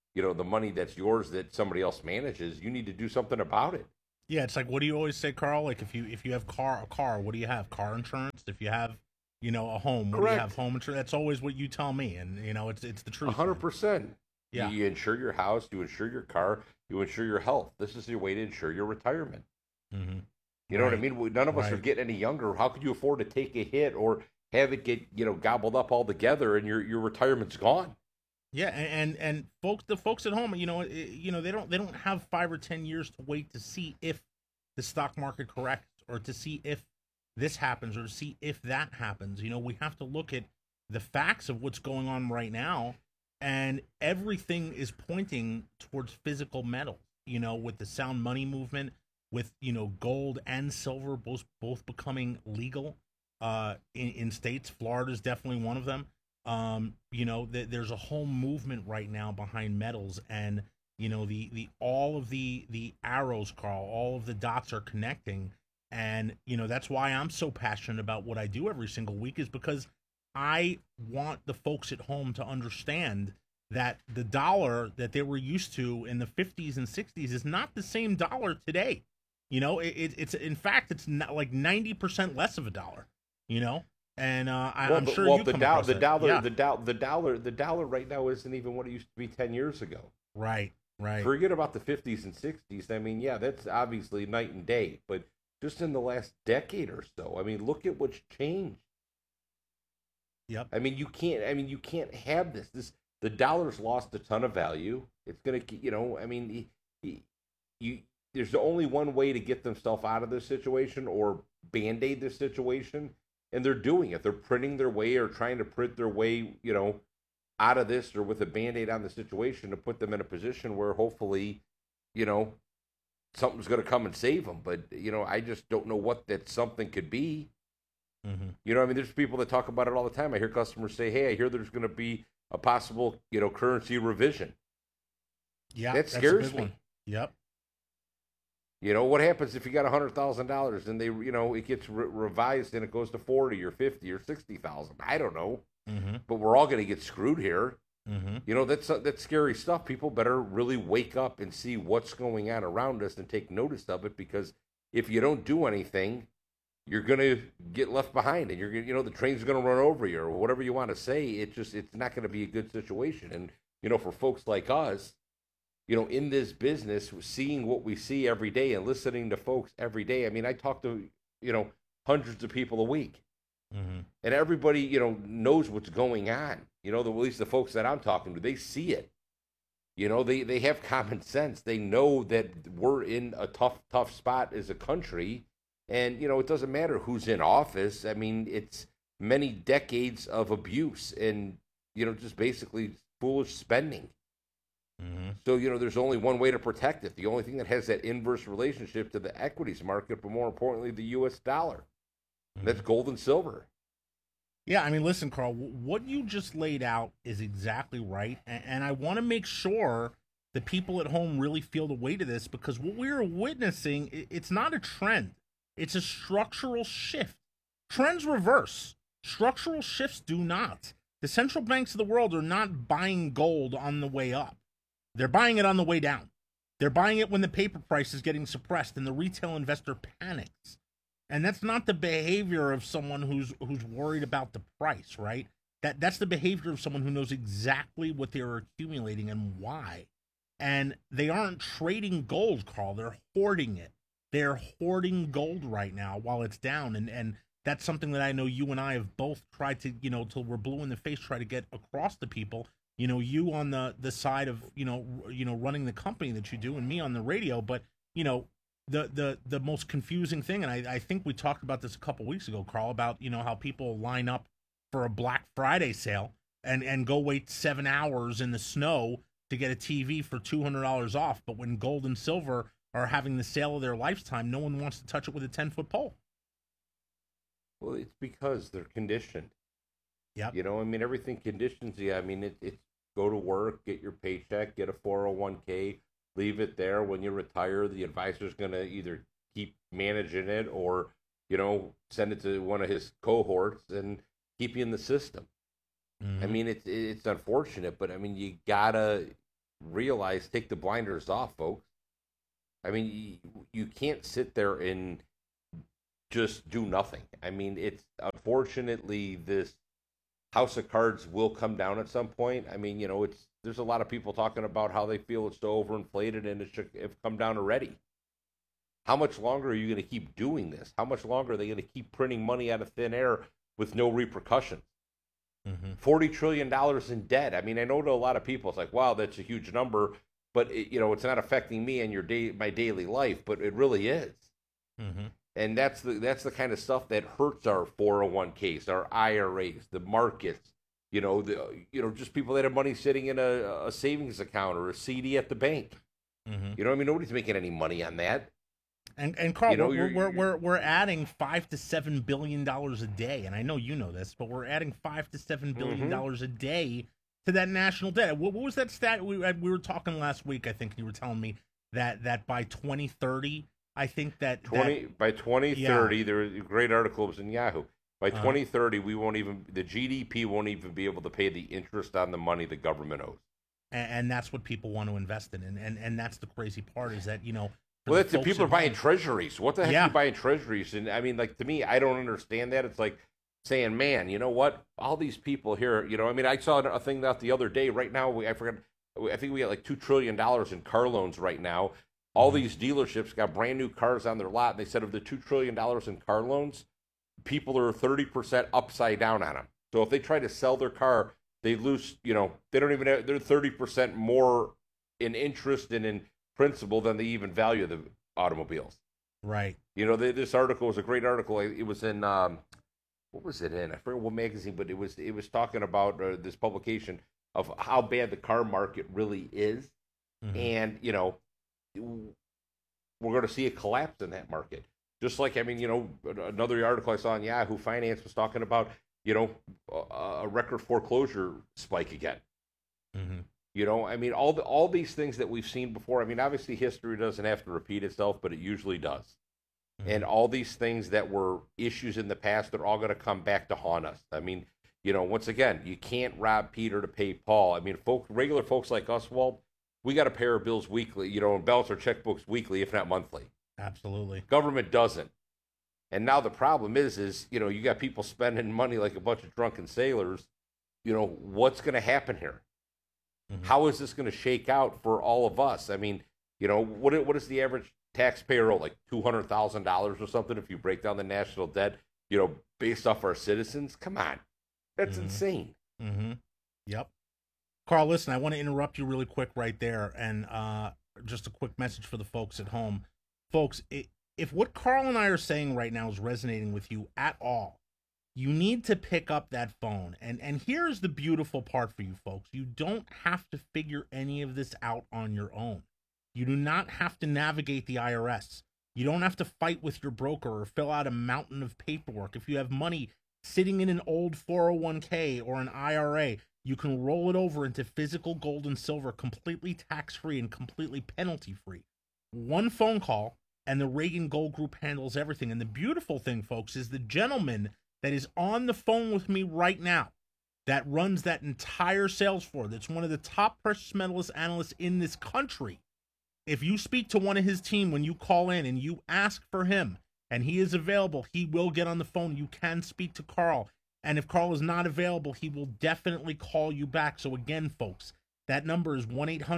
the money that's yours that somebody else manages, you need to do something about it. Yeah, it's like, what do you always say, Carl? Like, if you have a car, what do you have? Car insurance. If you have, a home, what do you have? Home insurance. That's always what you tell me, and it's the truth. 100%. Yeah. You insure your house, you insure your car, you insure your health. This is your way to insure your retirement. Mm-hmm. You know what I mean? None of us are getting any younger. How could you afford to take a hit or have it get gobbled up altogether and your retirement's gone? Yeah, and the folks at home, they don't have 5 or 10 years to wait to see if the stock market corrects or to see if this happens or to see if that happens. We have to look at the facts of what's going on right now, and everything is pointing towards physical metals. With the sound money movement, with gold and silver both becoming legal in states. Florida's definitely one of them. There's a whole movement right now behind metals, and the all of the arrows, Carl, all of the dots are connecting, and that's why I'm so passionate about what I do every single week, is because I want the folks at home to understand that the dollar that they were used to in the 50s and 60s is not the same dollar today. It's in fact, it's not like 90% less of a dollar. And I'm sure you come across that. The dollar right now isn't even what it used to be 10 years ago. Right. Forget about the 50s and 60s. I mean, yeah, that's obviously night and day. But just in the last decade or so, I mean, look at what's changed. Yep. I mean, you can't have this. The dollar's lost a ton of value. It's gonna, there's only one way to get themselves out of this situation or band-aid this situation. And they're doing it. They're printing their way or trying to print their way, out of this or with a Band-Aid on the situation to put them in a position where hopefully, something's going to come and save them. But, I just don't know what that something could be. Mm-hmm. There's people that talk about it all the time. I hear customers say, hey, I hear there's going to be a possible, currency revision. Yeah, that scares me. Yep. What happens if you got $100,000 and they, it gets revised and it goes to 40 or 50 or 60,000? I don't know, but we're all going to get screwed here. Mm-hmm. That's scary stuff. People better really wake up and see what's going on around us and take notice of it, because if you don't do anything, you're going to get left behind, and you're going, the train's going to run over you, or whatever you want to say. It's not going to be a good situation. And for folks like us, in this business, seeing what we see every day and listening to folks every day. I mean, I talk to, hundreds of people a week. Mm-hmm. And everybody, knows what's going on. At least the folks that I'm talking to, they see it. They have common sense. They know that we're in a tough spot as a country. And, it doesn't matter who's in office. I mean, it's many decades of abuse and, just basically foolish spending. Mm-hmm. So, there's only one way to protect it. The only thing that has that inverse relationship to the equities market, but more importantly, the U.S. dollar. Mm-hmm. That's gold and silver. Yeah, I mean, listen, Carl, what you just laid out is exactly right. And I want to make sure the people at home really feel the weight of this, because what we're witnessing, it's not a trend. It's a structural shift. Trends reverse. Structural shifts do not. The central banks of the world are not buying gold on the way up. They're buying it on the way down. They're buying it when the paper price is getting suppressed and the retail investor panics. And that's not the behavior of someone who's worried about the price, right? That's the behavior of someone who knows exactly what they're accumulating and why. And they aren't trading gold, Carl. They're hoarding it. They're hoarding gold right now while it's down. And that's something that I know you and I have both tried to, till we're blue in the face, try to get across to people. You on the side of, running the company that you do, and me on the radio. But, the most confusing thing, and I think we talked about this a couple weeks ago, Carl, about, how people line up for a Black Friday sale and go wait 7 hours in the snow to get a TV for $200 off. But when gold and silver are having the sale of their lifetime, no one wants to touch it with a 10-foot pole. Well, it's because they're conditioned. Yeah. Everything conditions you. It's go to work, get your paycheck, get a 401k, leave it there. When you retire, the advisor's going to either keep managing it or, send it to one of his cohorts and keep you in the system. Mm-hmm. It's unfortunate, but you gotta realize, take the blinders off, folks. I mean, you can't sit there and just do nothing. I mean, it's unfortunately this house of cards will come down at some point. I mean, there's a lot of people talking about how they feel it's so overinflated and it should have come down already. How much longer are you going to keep doing this? How much longer are they going to keep printing money out of thin air with no repercussions? $40 trillion in debt. I mean, I know to a lot of people, it's like, wow, that's a huge number, but it's not affecting me and my daily life, but it really is. And that's the kind of stuff that hurts our 401ks, our IRAs, the markets, just people that have money sitting in a savings account or a CD at the bank. I mean, nobody's making any money on that. And Carl, we're adding $5 to $7 billion a day, and I know you know this, but we're adding $5 to $7 billion a day to that national debt. What was that stat we were talking last week? I think you were telling me that by 2030, I think by 2030, there was a great article. It was in Yahoo. By 2030, the GDP won't even be able to pay the interest on the money the government owes. And that's what people want to invest in, and that's the crazy part is that Well, that's the people are buying treasuries. What the heck are you buying treasuries? And I mean, like, to me, I don't understand that. It's like saying, man, you know what? All these people here, I mean, I saw a thing out the other day. Right now, I think we got like $2 trillion in car loans right now. All these dealerships got brand new cars on their lot. And they said of the $2 trillion in car loans, people are 30% upside down on them. So if they try to sell their car, they lose, they don't even have, they're 30% more in interest and in principal than they even value the automobiles. Right. This article was a great article. It was in what was it in? I forget what magazine, but it was talking about this publication of how bad the car market really is, and we're going to see a collapse in that market. Just like, I mean, another article I saw in Yahoo Finance was talking about a record foreclosure spike again. I mean, all these things that we've seen before. I mean, obviously history doesn't have to repeat itself, but it usually does. And all these things that were issues in the past, they're all going to come back to haunt us. I mean, once again, you can't rob Peter to pay Paul. I mean, regular folks like us, Walt, we got to pay our bills weekly, and balance our checkbooks weekly, if not monthly. Absolutely. Government doesn't. And now the problem is you got people spending money like a bunch of drunken sailors. What's going to happen here? How is this going to shake out for all of us? I mean, what is the average taxpayer owe? Like $200,000 or something if you break down the national debt, based off our citizens? Come on. That's insane. Yep. Carl, listen, I want to interrupt you really quick right there. And just a quick message for the folks at home. Folks, if what Carl and I are saying right now is resonating with you at all, you need to pick up that phone. And here's the beautiful part for you folks. You don't have to figure any of this out on your own. You do not have to navigate the IRS. You don't have to fight with your broker or fill out a mountain of paperwork. If you have money sitting in an old 401k or an IRA, you can roll it over into physical gold and silver completely tax-free and completely penalty-free. One phone call, and the Reagan Gold Group handles everything. And the beautiful thing, folks, is the gentleman that is on the phone with me right now that runs that entire sales floor, that's one of the top precious metals analysts in this country. If you speak to one of his team when you call in and you ask for him and he is available, he will get on the phone. You can speak to Carl. And if Carl is not available, he will definitely call you back. So again, folks, that number is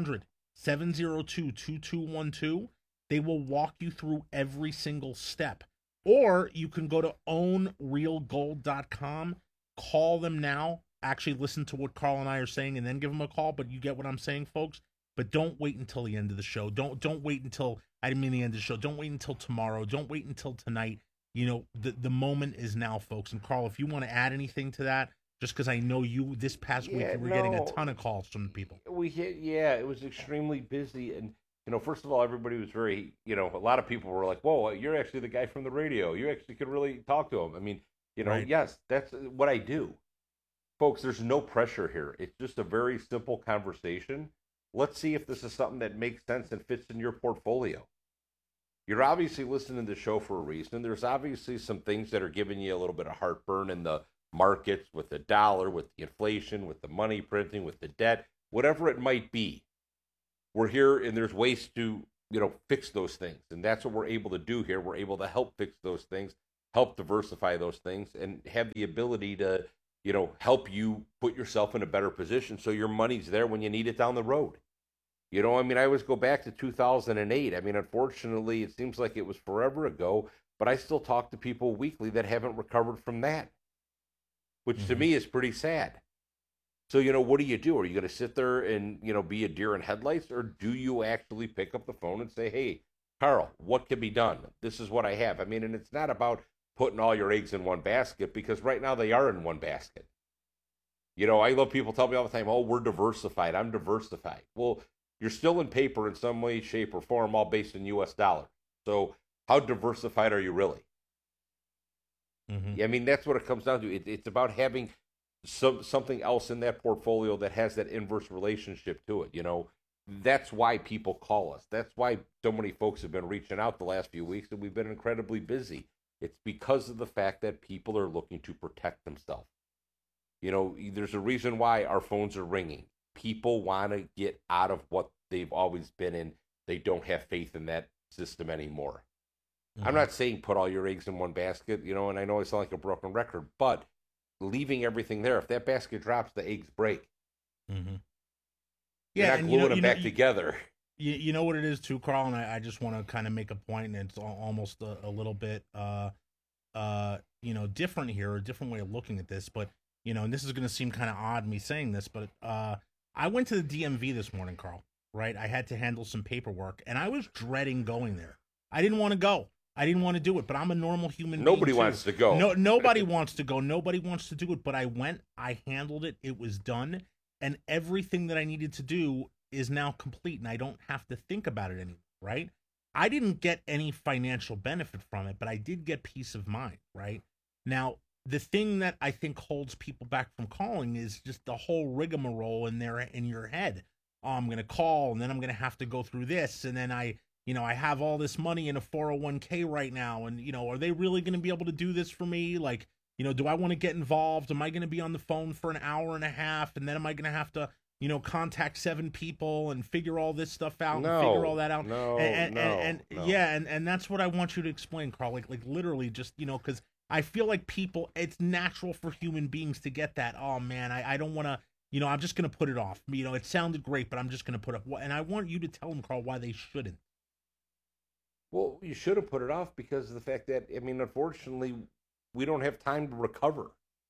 1-800-702-2212. They will walk you through every single step. Or you can go to ownrealgold.com, call them now, actually listen to what Carl and I are saying, and then give them a call. But you get what I'm saying, folks. But don't wait until the end of the show. Don't wait until, I didn't mean the end of the show. Don't wait until tomorrow. Don't wait until tonight. The moment is now, folks. And Carl, if you want to add anything to that, just because I know you, this past week, you were getting a ton of calls from people. It was extremely busy. And, first of all, everybody was very, a lot of people were like, whoa, you're actually the guy from the radio. You actually could really talk to him. I mean, right. Yes, that's what I do. Folks, there's no pressure here. It's just a very simple conversation. Let's see if this is something that makes sense and fits in your portfolio. You're obviously listening to the show for a reason. There's obviously some things that are giving you a little bit of heartburn in the markets, with the dollar, with the inflation, with the money printing, with the debt, whatever it might be. we're here and there's ways to, fix those things. And that's what we're able to do here. We're able to help fix those things, help diversify those things, and have the ability to, help you put yourself in a better position so your money's there when you need it down the road. I always go back to 2008. Unfortunately, it seems like it was forever ago, but I still talk to people weekly that haven't recovered from that, which to me is pretty sad. So, what do you do? Are you going to sit there and, be a deer in headlights, or do you actually pick up the phone and say, hey, Carl, what can be done? This is what I have. And it's not about putting all your eggs in one basket, because right now they are in one basket. I love people tell me all the time, oh, we're diversified. I'm diversified. Well, you're still in paper in some way, shape, or form, all based in U.S. dollars. So how diversified are you really? That's what it comes down to. It's about having something else in that portfolio that has that inverse relationship to it. That's why people call us. That's why so many folks have been reaching out the last few weeks, and we've been incredibly busy. It's because of the fact that people are looking to protect themselves. There's a reason why our phones are ringing. People want to get out of what they've always been in. They don't have faith in that system anymore. I'm not saying put all your eggs in one basket, and I know I sound like a broken record, but leaving everything there, if that basket drops, the eggs break. You're not gluing them back together. You know what it is too, Carl, and I just want to kind of make a point, and it's almost a little bit, different here, a different way of looking at this, but, and this is going to seem kind of odd me saying this, but I went to the DMV this morning, Carl, right? I had to handle some paperwork, and I was dreading going there. I didn't want to go. I didn't want to do it, but I'm a normal human being. Nobody wants to go. No, nobody wants to go. Nobody wants to do it, but I went, I handled it, it was done, and everything that I needed to do is now complete, and I don't have to think about it anymore, right? I didn't get any financial benefit from it, but I did get peace of mind, right? Now, the thing that I think holds people back from calling is just the whole rigmarole in your head. Oh, I'm going to call, and then I'm going to have to go through this, and then I have all this money in a 401k right now, and, are they really going to be able to do this for me? Like, do I want to get involved? Am I going to be on the phone for an hour and a half, and then am I going to have to, contact 7 people and figure all this stuff out and figure all that out? No. Yeah, and that's what I want you to explain, Carl. Like literally just, because I feel like people, it's natural for human beings to get that, oh man, I don't want to, I'm just going to put it off. It sounded great, but I'm just going to put it off. And I want you to tell them, Carl, why they shouldn't. Well, you should have put it off because of the fact that, unfortunately, we don't have time to recover.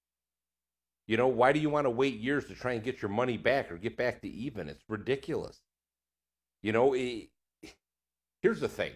Why do you want to wait years to try and get your money back or get back to even? It's ridiculous. Here's the thing.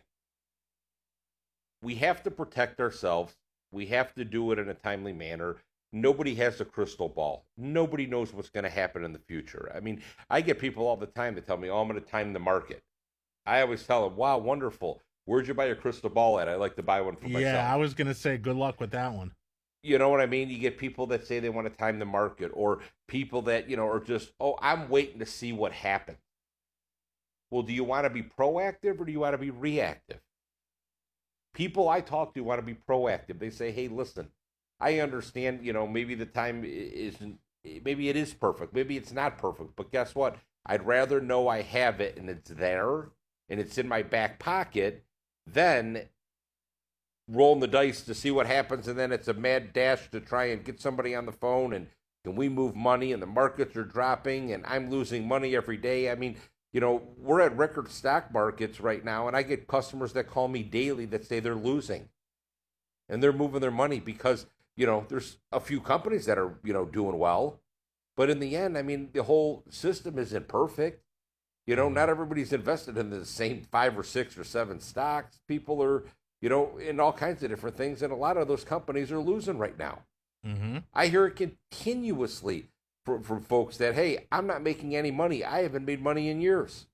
We have to protect ourselves. We have to do it in a timely manner. Nobody has a crystal ball. Nobody knows what's going to happen in the future. I get people all the time that tell me, oh, I'm going to time the market. I always tell them, wow, wonderful. Where'd you buy your crystal ball at? I like to buy one for myself. Yeah, I was going to say good luck with that one. You know what I mean? You get people that say they want to time the market, or people that, are just, oh, I'm waiting to see what happens. Well, do you want to be proactive or do you want to be reactive? People I talk to want to be proactive. They say, hey, listen, I understand, maybe the time isn't, maybe it is perfect. Maybe it's not perfect. But guess what? I'd rather know I have it and it's there and it's in my back pocket than rolling the dice to see what happens, and then it's a mad dash to try and get somebody on the phone, and can we move money, and the markets are dropping, and I'm losing money every day. We're at record stock markets right now, and I get customers that call me daily that say they're losing, and they're moving their money because, there's a few companies that are, doing well, but in the end, the whole system isn't perfect. Not everybody's invested in the same 5 or 6 or 7 stocks. People are, in all kinds of different things, and a lot of those companies are losing right now. I hear it continuously from folks that, hey, I'm not making any money. I haven't made money in years.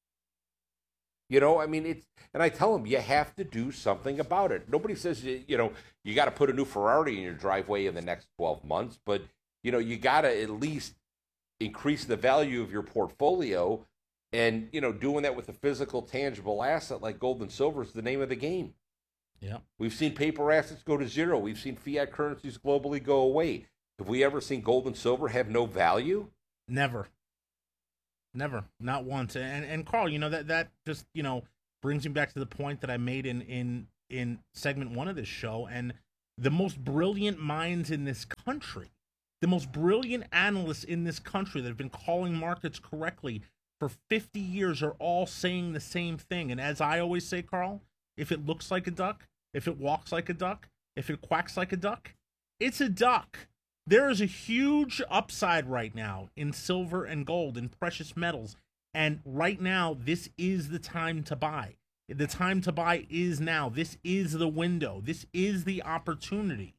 It's, and I tell them, you have to do something about it. Nobody says, you got to put a new Ferrari in your driveway in the next 12 months, but, you got to at least increase the value of your portfolio. And, doing that with a physical, tangible asset like gold and silver is the name of the game. Yeah. We've seen paper assets go to zero. We've seen fiat currencies globally go away. Have we ever seen gold and silver have no value? Never. Never, not once. And Carl, that just brings me back to the point that I made in segment 1 of this show. And the most brilliant minds in this country, the most brilliant analysts in this country that have been calling markets correctly for 50 years are all saying the same thing. And as I always say, Carl, if it looks like a duck, if it walks like a duck, if it quacks like a duck, it's a duck. There is a huge upside right now in silver and gold and precious metals. And right now, this is the time to buy. The time to buy is now. This is the window. This is the opportunity.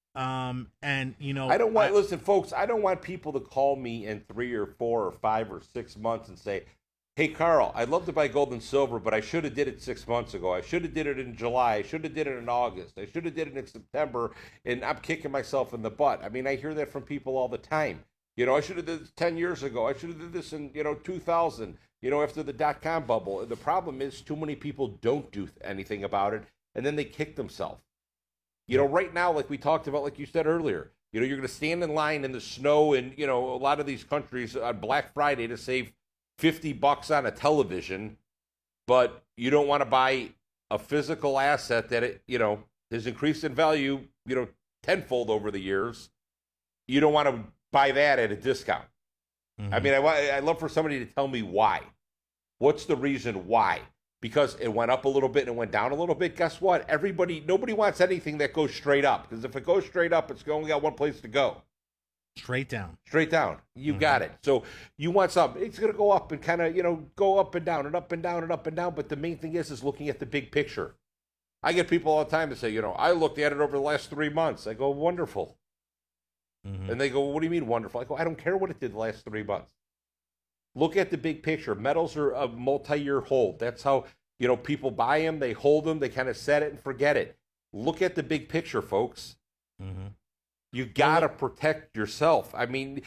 I don't want, listen, folks, I don't want people to call me in 3 or 4 or 5 or 6 months and say, hey, Carl, I'd love to buy gold and silver, but I should have did it 6 months ago. I should have did it in July. I should have did it in August. I should have did it in September, and I'm kicking myself in the butt. I mean, I hear that from people all the time. I should have did this 10 years ago. I should have did this in, 2000, after the dot-com bubble. The problem is too many people don't do anything about it, and then they kick themselves. Right now, like we talked about, like you said earlier, you're going to stand in line in the snow in, a lot of these countries on Black Friday to save $50 on a television, but you don't want to buy a physical asset that has increased in value, tenfold over the years. You don't want to buy that at a discount. Mm-hmm. I mean, I love for somebody to tell me why. What's the reason why? Because it went up a little bit and it went down a little bit. Guess what? Nobody wants anything that goes straight up, because if it goes straight up, it's only got one place to go. Straight down. You got it. So you want something. It's going to go up and kind of, go up and down and up and down and up and down. But the main thing is looking at the big picture. I get people all the time that say, I looked at it over the last 3 months. I go, wonderful. Mm-hmm. And they go, what do you mean wonderful? I go, I don't care what it did the last 3 months. Look at the big picture. Metals are a multi-year hold. That's how, people buy them, they hold them, they kind of set it and forget it. Look at the big picture, folks. Mm-hmm. You got to protect yourself. I mean,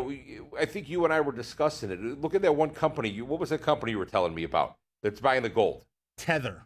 I think you and I were discussing it. Look at that one company. What was that company you were telling me about that's buying the gold? Tether.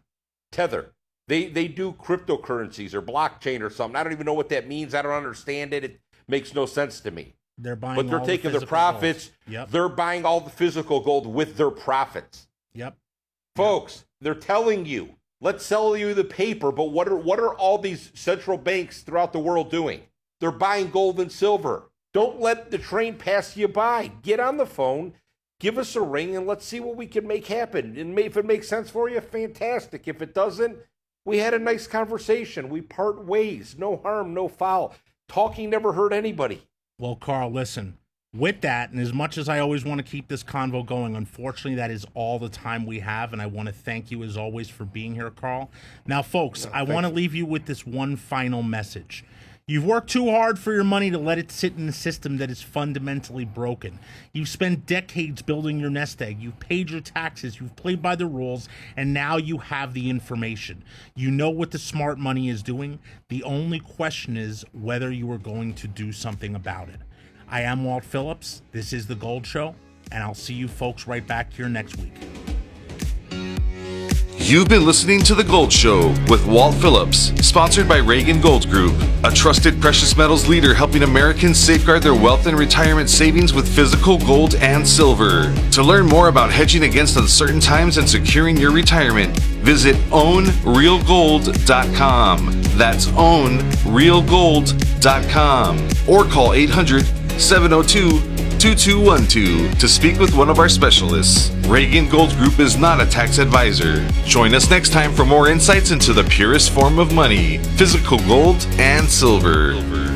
They do cryptocurrencies or blockchain or something. I don't even know what that means. I don't understand it. It makes no sense to me. They're buying, but they're taking their profits. Yep. They're buying all the physical gold with their profits. Yep. Folks, they're telling you, let's sell you the paper. But what are all these central banks throughout the world doing? They're buying gold and silver. Don't let the train pass you by. Get on the phone, give us a ring, and let's see what we can make happen. And if it makes sense for you, fantastic. If it doesn't, we had a nice conversation. We part ways. No harm, no foul. Talking never hurt anybody. Well, Carl, listen. With that, and as much as I always want to keep this convo going, unfortunately, that is all the time we have, and I want to thank you, as always, for being here, Carl. Now, folks, I want to leave you with this one final message. You've worked too hard for your money to let it sit in a system that is fundamentally broken. You've spent decades building your nest egg. You've paid your taxes. You've played by the rules, and now you have the information. You know what the smart money is doing. The only question is whether you are going to do something about it. I am Walt Phillips. This is The Gold Show, and I'll see you folks right back here next week. You've been listening to The Gold Show with Walt Phillips, sponsored by Reagan Gold Group, a trusted precious metals leader helping Americans safeguard their wealth and retirement savings with physical gold and silver. To learn more about hedging against uncertain times and securing your retirement, visit ownrealgold.com. That's ownrealgold.com. Or call 800-702-2212 to speak with one of our specialists. Reagan Gold Group is not a tax advisor. Join us next time for more insights into the purest form of money, physical gold and silver.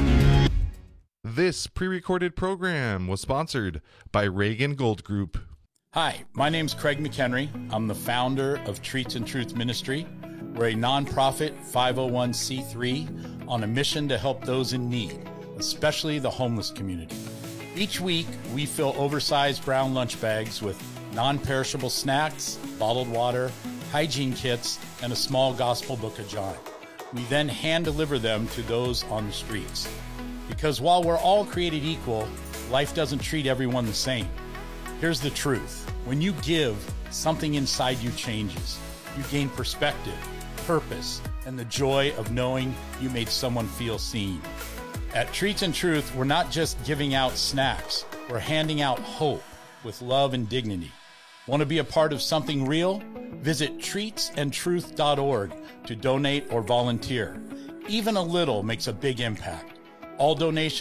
This pre-recorded program was sponsored by Reagan Gold Group. Hi, my name's Craig McHenry. I'm the founder of Treats and Truth Ministry. We're a nonprofit 501c3 on a mission to help those in need, especially the homeless community. Each week, we fill oversized brown lunch bags with non-perishable snacks, bottled water, hygiene kits, and a small gospel book of John. We then hand deliver them to those on the streets. Because while we're all created equal, life doesn't treat everyone the same. Here's the truth. When you give, something inside you changes. You gain perspective, purpose, and the joy of knowing you made someone feel seen. At Treats and Truth, we're not just giving out snacks. We're handing out hope, with love and dignity. Want to be a part of something real? Visit treatsandtruth.org to donate or volunteer. Even a little makes a big impact. All donations